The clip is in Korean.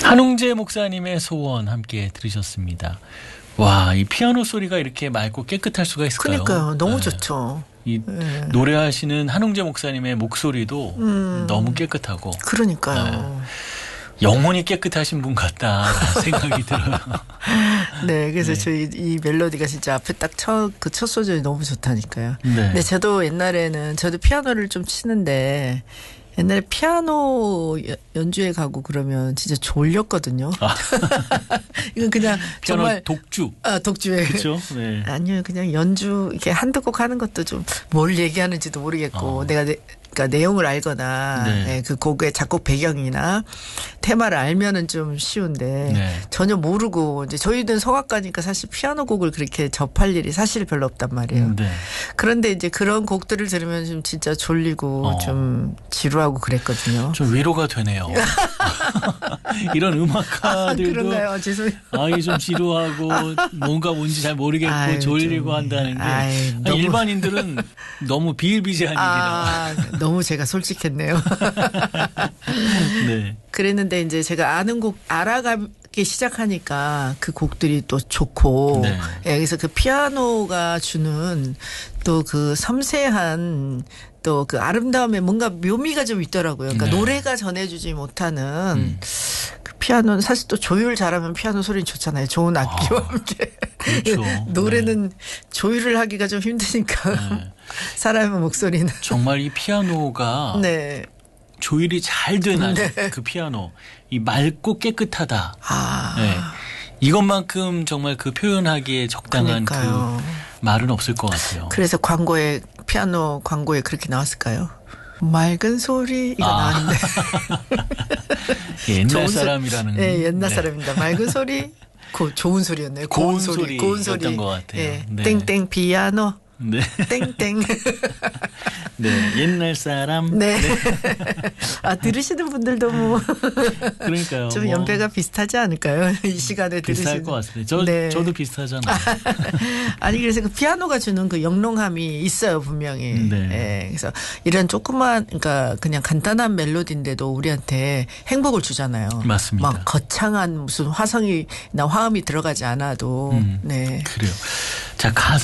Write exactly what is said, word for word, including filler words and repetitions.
한웅재 목사님의 소원 함께 들으셨습니다. 와, 이 피아노 소리가 이렇게 맑고 깨끗할 수가 있을까요? 그러니까요. 너무 네. 좋죠. 이 네. 노래하시는 한웅재 목사님의 목소리도 음. 너무 깨끗하고. 그러니까요. 네. 영혼이 깨끗하신 분 같다라는 생각이 들어요. 네, 그래서 네. 저희 이 멜로디가 진짜 앞에 딱 첫 그 첫 소절이 너무 좋다니까요. 네. 근데 저도 옛날에는 저도 피아노를 좀 치는데 옛날에 피아노 연주회 가고 그러면 진짜 졸렸거든요. 아. 이건 그냥 피아노 정말 독주. 아, 독주회. 그렇죠. 네. 아니요, 그냥 연주 이렇게 한두 곡 하는 것도 좀 뭘 얘기하는지도 모르겠고 어. 내가 내, 그러니까 내용을 알거나 네. 네, 그 곡의 작곡 배경이나 테마를 알면은 좀 쉬운데 네. 전혀 모르고 이제 저희는 성악가니까 사실 피아노 곡을 그렇게 접할 일이 사실 별로 없단 말이에요. 네. 그런데 이제 그런 곡들을 들으면 좀 진짜 졸리고 어. 좀 지루하고 그랬거든요. 좀 위로가 되네요. 이런 음악가들도 아, 그런가요? 죄송해요. 아이 좀 지루하고 뭔가 뭔지 잘 모르겠고 아유, 졸리고 좀. 한다는 게 아이, 너무. 일반인들은 너무 비일비재한 아, 일이라. 너무 제가 솔직했네요. 네. 그랬는데 이제 제가 아는 곡 알아가기 시작하니까 그 곡들이 또 좋고 네. 예, 그래서 그 피아노가 주는 또 그 섬세한 또 그 아름다움에 뭔가 묘미가 좀 있더라고요. 그러니까 네. 노래가 전해주지 못하는 음. 그 피아노는 사실 또 조율 잘하면 피아노 소리는 좋잖아요. 좋은 악기와 아, 함께. 그렇죠. 노래는 네. 조율을 하기가 좀 힘드니까 네. 사람의 목소리는. 정말 이 피아노가 네. 조율이 잘 되는 네. 그 피아노. 이 맑고 깨끗하다. 아. 네. 이것만큼 정말 그 표현하기에 적당한 그러니까요. 그 말은 없을 것 같아요. 그래서 광고에 피아노 광고에 그렇게 나왔을까요? 맑은 소리 이거 아. 나왔는데. 옛날 사람이라는. 네, 옛날 네. 사람입니다. 맑은 소리, 고, 좋은 소리였네요. 고운, 고운 소리, 고운 소리. 것 같아요. 네. 네. 땡땡 피아노. 네. 땡땡. 네. 옛날 사람. 네. 네. 아, 들으시는 분들도 뭐. 그러니까요. 좀 뭐 연배가 비슷하지 않을까요? 이 시간에 들으시는. 비슷할 것 같습니다. 저, 네. 저도 비슷하잖아요. 아니, 그래서 그 피아노가 주는 그 영롱함이 있어요, 분명히. 네. 네. 그래서 이런 조그만, 그러니까 그냥 간단한 멜로디인데도 우리한테 행복을 주잖아요. 맞습니다. 막 거창한 무슨 화성이나 화음이 들어가지 않아도. 음, 네. 그래요. 자, 가사